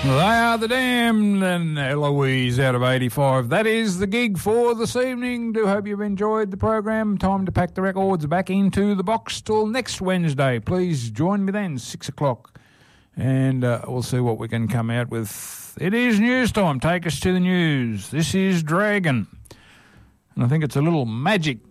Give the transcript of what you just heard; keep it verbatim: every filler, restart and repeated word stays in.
They Are the Damned and Eloise out of eighty-five. That is the gig for this evening. Do hope you've enjoyed the program. Time to pack the records back into the box till next Wednesday. Please join me then, six o'clock, and uh, we'll see what we can come out with. It is news time. Take us to the news. This is Dragon, and I think it's a little magic.